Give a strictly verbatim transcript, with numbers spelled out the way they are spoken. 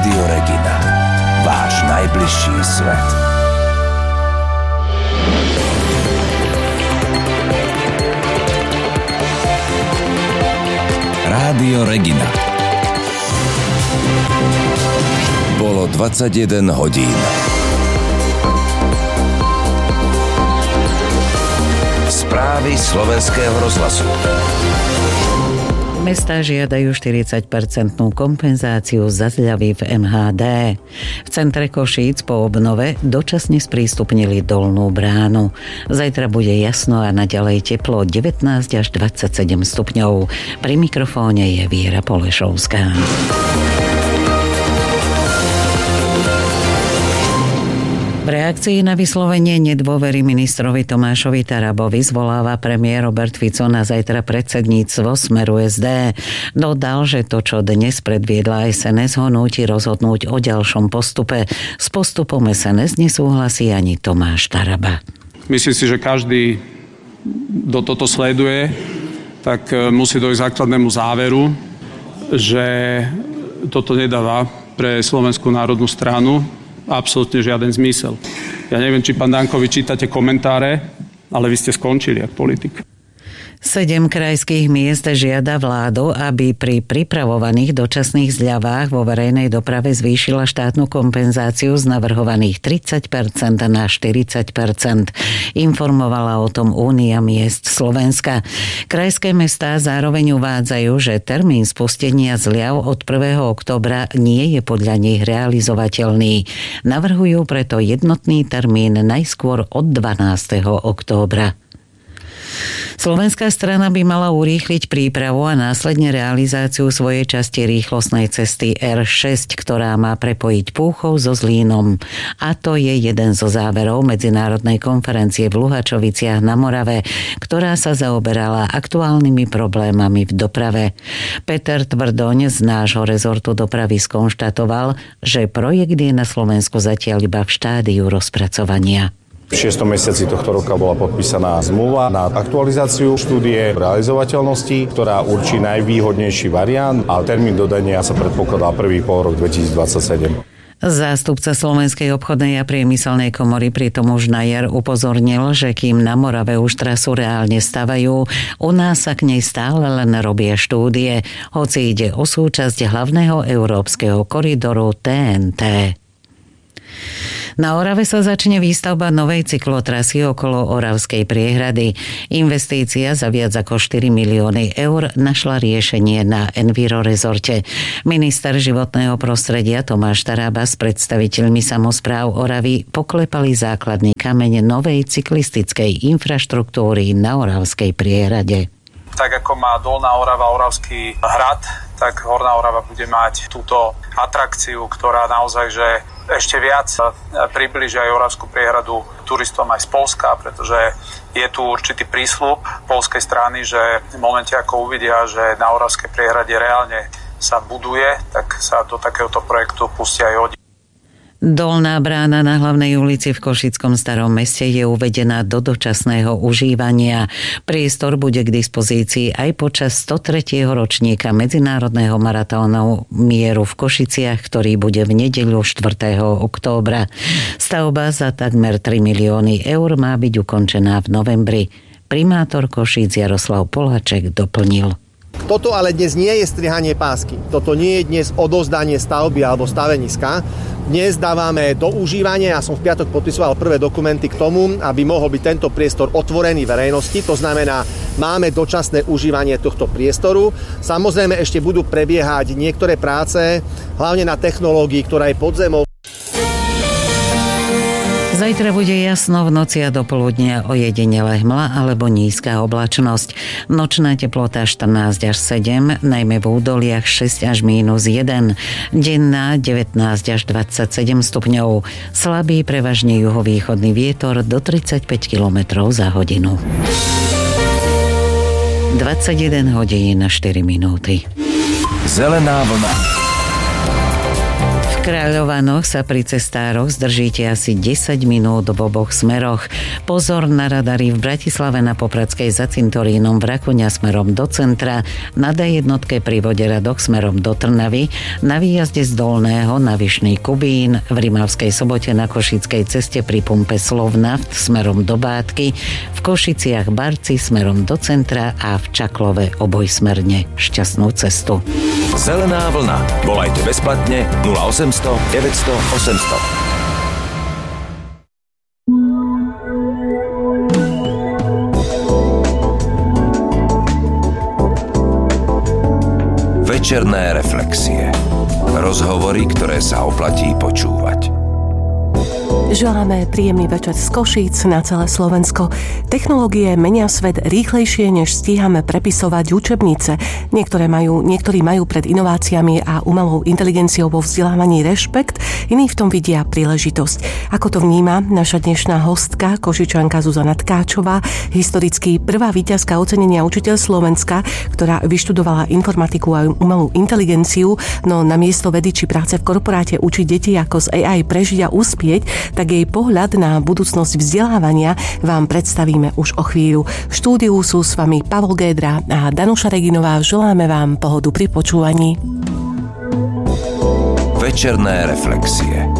Rádio Regina. Váš najbližší svet. Rádio Regina. Bolo dvadsaťjeden hodín. Správy Slovenského rozhlasu. Mestá žiadajú štyridsať percentnú kompenzáciu za zľavy v em há dé. V centre Košíc po obnove dočasne sprístupnili Dolnú bránu. Zajtra bude jasno a naďalej teplo devätnásť až dvadsaťsedem stupňov. Pri mikrofóne je Viera Polešovská. V reakcii na vyslovenie nedôvery ministrovi Tomášovi Tarabovi zvoláva premiér Robert Fico na zajtra predsedníctvo Smeru es dé. Dodal, že to, čo dnes predviedla es en es, ho núti rozhodnúť o ďalšom postupe. S postupom es en es nesúhlasí ani Tomáš Taraba. Myslím si, že každý, kto toto sleduje, tak musí dojsť k základnému záveru, že toto nedáva pre Slovenskú národnú stranu absolútne žiaden zmysel. Ja neviem, či pán Danko, vy čítate komentáre, ale vy ste skončili ako politik. Sedem krajských miest žiada vládu, aby pri pripravovaných dočasných zľavách vo verejnej doprave zvýšila štátnu kompenzáciu z navrhovaných tridsať percent na štyridsať percent. Informovala o tom Únia miest Slovenska. Krajské mestá zároveň uvádzajú, že termín spustenia zľav od prvého októbra nie je podľa nich realizovateľný. Navrhujú preto jednotný termín najskôr od dvanásteho októbra. Slovenská strana by mala urýchliť prípravu a následne realizáciu svojej časti rýchlostnej cesty er šesť, ktorá má prepojiť Púchov so Zlínom. A to je jeden zo záverov medzinárodnej konferencie v Luhačoviciach na Morave, ktorá sa zaoberala aktuálnymi problémami v doprave. Peter Tvrdoň z nášho rezortu dopravy skonštatoval, že projekt je na Slovensku zatiaľ iba v štádiu rozpracovania. V šiestom mesiaci tohto roka bola podpísaná zmluva na aktualizáciu štúdie realizovateľnosti, ktorá určí najvýhodnejší variant a termín dodania sa predpokladá prvý polrok dvetisícdvadsaťsedem. Zástupca Slovenskej obchodnej a priemyselnej komory pritom už na jar upozornil, že kým na Morave už trasu reálne stavajú, u nás sa k nej stále len robia štúdie, hoci ide o súčasť hlavného európskeho koridoru té en té. Na Orave sa začne výstavba novej cyklotrasy okolo Oravskej priehrady. Investícia za viac ako štyri milióny eur našla riešenie na Enviro rezorte. Minister životného prostredia Tomáš Taraba s predstaviteľmi samospráv Oravy poklepali základný kameň novej cyklistickej infraštruktúry na Oravskej priehrade. Tak ako má Dolná Orava Oravský hrad, tak Horná Orava bude mať túto atrakciu, ktorá naozaj, že ešte viac približí aj Oravskú priehradu turistom aj z Poľska, pretože je tu určitý prísľub poľskej strany, že v momente, ako uvidia, že na Oravskej priehrade reálne sa buduje, tak sa do takéhoto projektu pustia aj oni. Dolná brána na hlavnej ulici v Košickom Starom meste je uvedená do dočasného užívania. Priestor bude k dispozícii aj počas stotretieho ročníka Medzinárodného maratónu mieru v Košiciach, ktorý bude v nedeľu štvrtého októbra. Stavba za takmer tri milióny eur má byť ukončená v novembri. Primátor Košíc Jaroslav Poláček doplnil. Toto ale dnes nie je strihanie pásky. Toto nie je dnes odovzdanie stavby alebo staveniska. Dnes dávame do užívania, ja som v piatok podpisoval prvé dokumenty k tomu, aby mohol byť tento priestor otvorený verejnosti. To znamená, máme dočasné užívanie tohto priestoru. Samozrejme ešte budú prebiehať niektoré práce, hlavne na technológii, ktorá je pod zemou. Zajtra bude jasno, v noci a do poludnia ojedinele hmla alebo nízka oblačnosť. Nočná teplota štrnásť až sedem, najmä v údoliach šesť až mínus jeden. Denná devätnásť až dvadsaťsedem stupňov. Slabý prevažne juhovýchodný vietor do tridsaťpäť kilometrov za hodinu. dvadsaťjeden hodín na štyri minúty. Zelená vlna. V Kráľovanoch sa pri cestároch zdržíte asi desať minút v oboch smeroch. Pozor na radary v Bratislave na Popradskej za cintorínom, v Rakuňa smerom do centra, na dé jednotke pri Voderadoch smerom do Trnavy, na výjazde z Dolného na Vyšný Kubín, v Rimavskej Sobote na Košickej ceste pri pumpe Slovnaft smerom do Bátky, v Košiciach Barci smerom do centra a v Čaklove obojsmerne. Šťastnú cestu. Zelená vlna. Volajte bezplatne nula osemsto deväťsto osemsto. Večerné reflexie. Rozhovory, ktoré sa oplatí počúvať. Želáme príjemný večer z Košíc na celé Slovensko. Technológie menia svet rýchlejšie, než stíhame prepisovať učebnice. Niektoré majú, niektorí majú pred inováciami a umelou inteligenciou vo vzdelávaní rešpekt, iní v tom vidia príležitosť. Ako to vníma naša dnešná hostka, Košičanka Zuzana Tkáčová, historicky prvá víťazka ocenenia Učiteľ Slovenska, ktorá vyštudovala informatiku a umelú inteligenciu, no namiesto vedy či práce v korporáte učiť deti, ako z á í prežiť a uspieť, tak jej pohľad na budúcnosť vzdelávania vám predstavíme už o chvíľu. V štúdiu sú s vami Pavol Gédra a Danuša Reginová. Želáme vám pohodu pri počúvaní. Večerné reflexie.